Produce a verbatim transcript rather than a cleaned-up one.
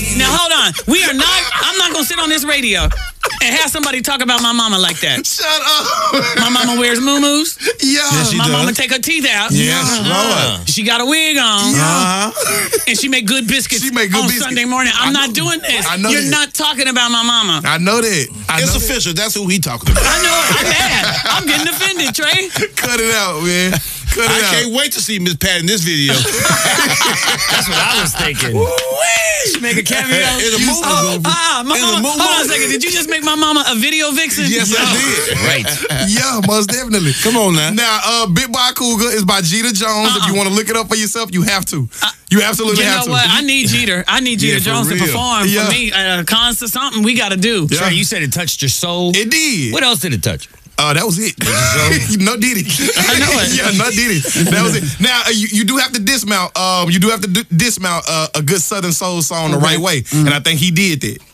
Now hold on. We are not. I'm not gonna sit on this radio and have somebody talk about my mama like that. Shut up. My mama wears muumuus. Yeah. Yes, she My does. mama take her teeth out. Yes, Uh-huh. Lord. She got a wig on. Uh-huh. And she make good biscuits She make good on biscuits. Sunday morning. I'm I not know- doing this. I know You're that. not talking about my mama. I know that. I It's know official. That's who he talking about. I know it. I'm mad. I'm getting offended, Trey. that. Cut it out, man. Cut it I out. can't wait to see Miss Pat in this video. That's what I was thinking. She make a cameo. In a movie, Oh, baby. ah, my In a mama. movie. Hold on a second. Did you just make my mama a video vixen? Yes, I did. Right. Yeah, most definitely. Come on now. Now, uh, Bit by Cougar is by Jeter Jones. If you want to look it up for yourself, you have to. You absolutely You have know to. what? I need Jeter. I need Jeter Yeah, for Jones to real. perform Yeah. for me at a concert. Something we got to do. Yeah. Trey, you said it touched your soul. It did. What else did it touch? Uh, that was it. No Diddy. I know it. Yeah, no Diddy. That was it. Now, uh, you, you do have to dismount. Um, you do have to d- dismount uh, a good Southern Soul song the right way. And I think he did that.